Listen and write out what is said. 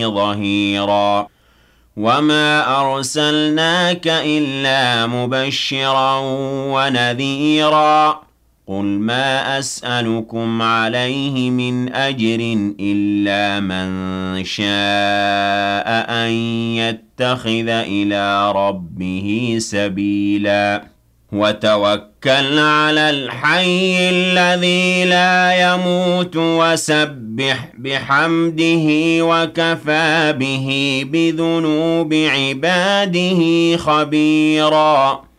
ظهيرا وما أرسلناك إلا مبشرا ونذيرا قل ما أسألكم عليه من أجر إلا من شاء أن يتخذ إلى ربه سبيلا وتوكل على الحي الذي لا يموت وسبح بحمده وكفى به بذنوب عباده خبيرا